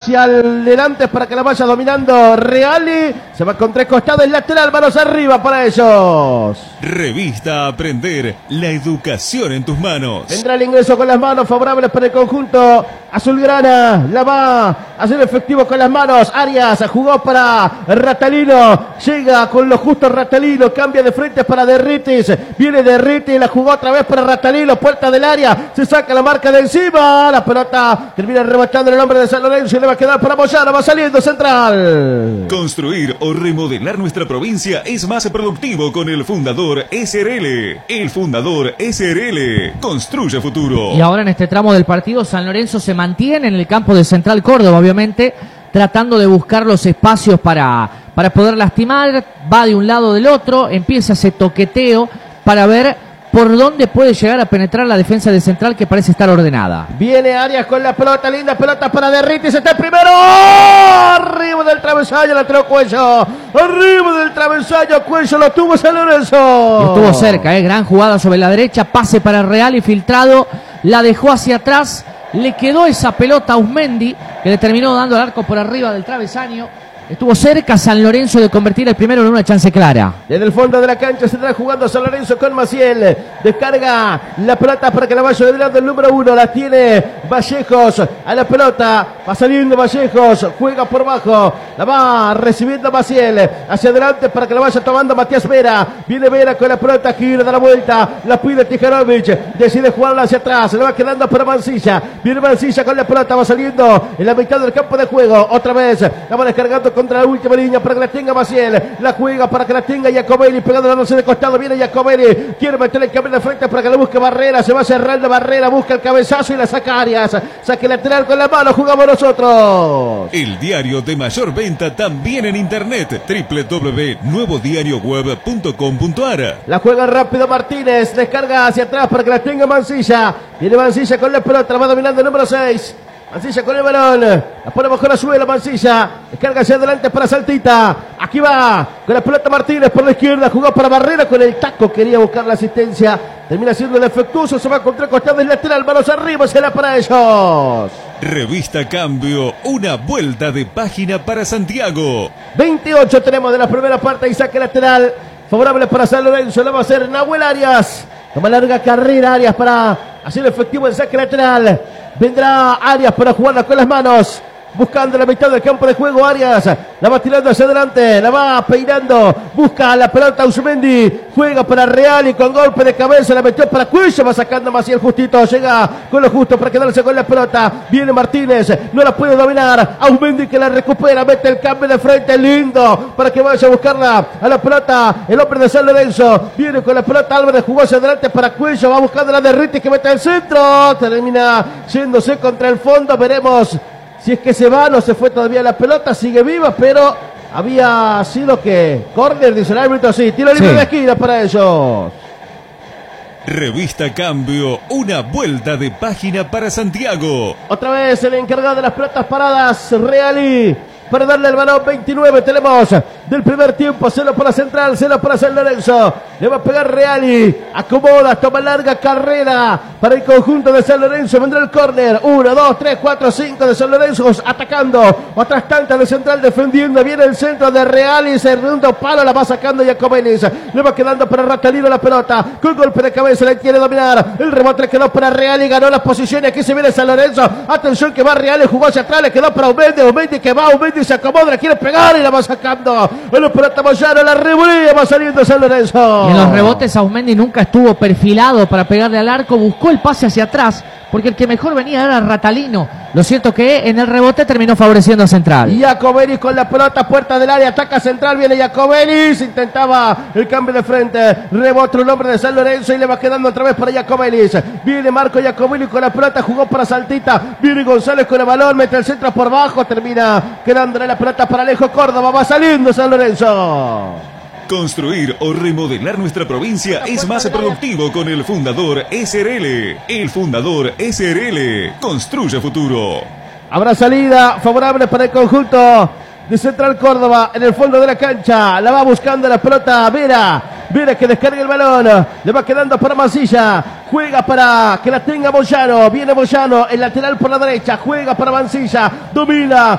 hacia adelante para que la vaya dominando Reali. Se va con tres costados, lateral, manos arriba para ellos. Revista Aprender, la educación en tus manos. Vendrá el ingreso con las manos favorables para el conjunto azulgrana. La va a hacer efectivo con las manos. Arias jugó para Ratalino. Llega con lo justo Ratalino. Cambia de frente para Derritis. Viene Derritis. La jugó otra vez para Ratalino. Puerta del área. Se saca la marca de encima. La pelota termina rebotando en el hombre de San Lorenzo. Y le va a quedar para Moyano. Va saliendo central. Construir o remodelar nuestra provincia es más productivo con el Fundador SRL. El Fundador SRL construye futuro. Y ahora en este tramo del partido San Lorenzo se mantiene en el campo de Central Córdoba, obviamente tratando de buscar los espacios para poder lastimar. Va de un lado del otro, empieza ese toqueteo para ver por dónde puede llegar a penetrar la defensa de Central, que parece estar ordenada. Viene Arias con la pelota, linda pelota para Derritis, está el primero, arriba del travesaño, la tiró Cuello, arriba del travesaño, Cuello lo tuvo San Lorenzo. Estuvo cerca, gran jugada sobre la derecha, pase para Real y filtrado, la dejó hacia atrás, le quedó esa pelota a Usmendi, que le terminó dando al arco por arriba del travesaño. Estuvo cerca San Lorenzo de convertir el primero en una chance clara. Desde el fondo de la cancha se está jugando San Lorenzo con Maciel. Descarga la pelota para que la vaya de lado el número 1. La tiene Vallejos a la pelota. Va saliendo Vallejos. Juega por bajo. La va recibiendo Maciel. Hacia adelante para que la vaya tomando Matías Vera. Viene Vera con la pelota. Gira, da la vuelta. La pide Tijanovich. Decide jugarla hacia atrás. Se le va quedando para Mancilla. Viene Mancilla con la pelota. Va saliendo en la mitad del campo de juego. Otra vez. La va descargando contra la última línea para que la tenga Maciel. La juega para que la tenga Jacobelli. Pegando la noche de costado. Viene Jacobelli. Quiere meter el cambio de frente para que la busque Barrera. Se va a cerrar la Barrera. Busca el cabezazo y la saca Arias. Saque lateral con la mano. Jugamos nosotros. El diario de mayor venta también en internet. www.nuevodiarioweb.com.ar. La juega rápido Martínez. Descarga hacia atrás para que la tenga Mancilla. Viene Mancilla con la pelota. Va dominando el número 6. Mancilla con el balón, la pone bajo la suela Mancilla, descarga hacia adelante para Saltita, aquí va, con la pelota Martínez por la izquierda, jugó para Barrera con el taco, quería buscar la asistencia, termina siendo defectuoso, se va contra el costado del lateral, manos arriba, será para ellos. Revista Cambio, una vuelta de página para Santiago. 28 tenemos de la primera parte y saque lateral, favorable para San Lorenzo, lo va a hacer Nahuel Arias, toma larga carrera Arias para hacer efectivo el saque lateral. Vendrá Arias para jugarla con las manos. Buscando la mitad del campo de juego Arias. La va tirando hacia adelante. La va peinando. Busca la pelota Usmendi. Juega para Real y con golpe de cabeza la metió para Cuello. Va sacando Maciel justito. Llega con lo justo para quedarse con la pelota. Viene Martínez. No la puede dominar. Usmendi que la recupera. Mete el cambio de frente. Lindo. Para que vaya a buscarla a la pelota. El hombre de San Lorenzo. Viene con la pelota. Álvarez jugó hacia adelante para Cuello. Va buscando la de Derritis que mete el centro. Termina yéndose contra el fondo. Veremos si es que se va, no se fue todavía la pelota, sigue viva, pero había sido que córner, dice el árbitro, sí, tiro libre de esquina para ellos. Revista Cambio, una vuelta de página para Santiago. Otra vez el encargado de las pelotas paradas, Reali, para darle el balón. 29 tenemos del primer tiempo. 0 para Central, 0 para San Lorenzo. Le va a pegar Reali, acomoda, toma larga carrera para el conjunto de San Lorenzo. Vendrá el córner. 1, 2, 3, 4, 5 de San Lorenzo atacando. Otras tantas de Central defendiendo. Viene el centro de Reali, segundo palo, la va sacando Jacobelli. Le va quedando para Ratalino la pelota. Con golpe de cabeza le quiere dominar. El rebote le quedó para Reali, ganó las posiciones. Aquí se viene San Lorenzo. Atención que va Reali, jugó hacia atrás, le quedó para Usmendi que va, Usmendi se acomoda, le quiere pegar y la va sacando. El pelota Moyano, la revolía, va saliendo San Lorenzo. En los rebotes Usmendi nunca estuvo perfilado para pegarle al arco, buscó el pase hacia atrás, porque el que mejor venía era Ratalino. Lo cierto que en el rebote terminó favoreciendo a Central. Jacobelli con la pelota, puerta del área, ataca Central, viene Jacobelli, se intentaba el cambio de frente, rebota un hombre de San Lorenzo y le va quedando otra vez para Jacobelli. Viene Marco Jacobelli con la pelota, jugó para Saltita, viene González con el balón, mete el centro por bajo, termina quedándole la pelota para Alejo Córdoba, va saliendo San Lorenzo. Construir o remodelar nuestra provincia es más productivo con el Fundador SRL. El Fundador SRL construye futuro. Habrá salida favorable para el conjunto de Central Córdoba en el fondo de la cancha. La va buscando la pelota Vera. Vera que descarga el balón. Le va quedando para Mancilla. Juega para que la tenga Moyano. Viene Moyano, el lateral por la derecha. Juega para Mancilla. Domina.